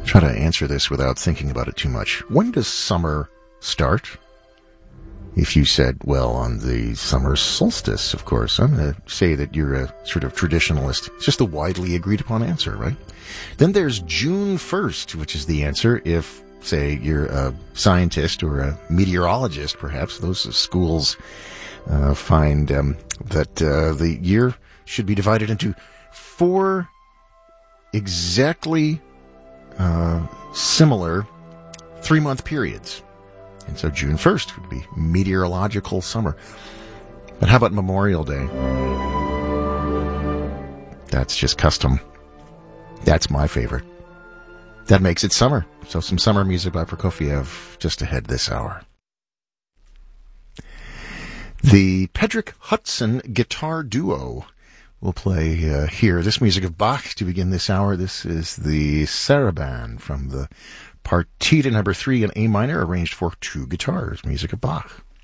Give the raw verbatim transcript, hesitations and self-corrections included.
Try to answer this without thinking about it too much. When does summer start? If you said, well, on the summer solstice, of course, I'm going to say that you're a sort of traditionalist. It's just a widely agreed upon answer, right? Then there's June first, which is the answer if, say, you're a scientist or a meteorologist, perhaps. Those schools uh, find um, that uh, the year should be divided into four exactly uh, similar three-month periods. And so June first would be meteorological summer. But how about Memorial Day? That's just custom. That's my favorite. That makes it summer. So some summer music by Prokofiev just ahead this hour. The Pedrick Hudson Guitar Duo will play uh, here. This music of Bach to begin this hour. This is the Sarabande from the Partita number three in A minor, arranged for two guitars, music of Bach.